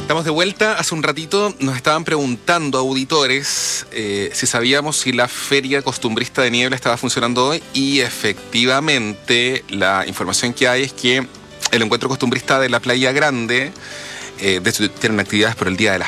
Estamos de vuelta. Hace un ratito nos estaban preguntando auditores si sabíamos si la feria costumbrista de Niebla estaba funcionando hoy, y efectivamente la información que hay es que el encuentro costumbrista de la Playa Grande, de hecho tienen actividades por el Día de las